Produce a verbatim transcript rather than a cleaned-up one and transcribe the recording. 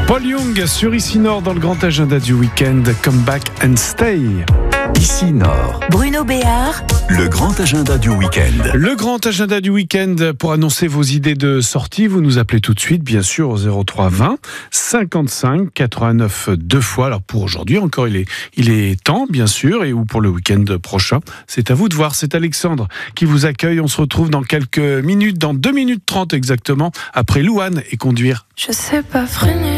Paul Young sur Ici Nord dans le grand agenda du week-end. Come back and stay. Ici Nord. Bruno Béard. Le grand agenda du week-end. Le grand agenda du week-end pour annoncer vos idées de sortie. Vous nous appelez tout de suite, bien sûr, au zéro trois vingt cinquante-cinq quatre-vingt-neuf deux fois. Alors pour aujourd'hui, encore, il est, il est temps, bien sûr, et ou pour le week-end prochain. C'est à vous de voir. C'est Alexandre qui vous accueille. On se retrouve dans quelques minutes, dans deux minutes trente exactement, après Louane et Conduire. Je sais pas freiner.